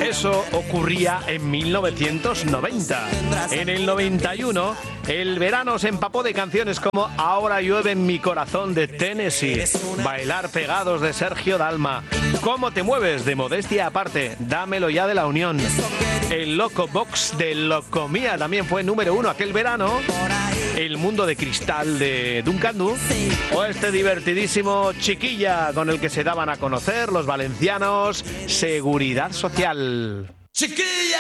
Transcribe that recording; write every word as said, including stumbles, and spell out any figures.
Eso ocurría en mil novecientos noventa. En el noventa y uno, el verano se empapó de canciones como Ahora llueve en mi corazón de Tennessee, Bailar pegados de Sergio Dalma, Cómo te mueves de Modestia aparte, Dámelo ya de La Unión. El Loco Box de Locomía también fue número uno aquel verano. El mundo de cristal de Duncan Du, o este divertidísimo Chiquilla con el que se daban a conocer los valencianos, Seguridad Social. Chiquilla.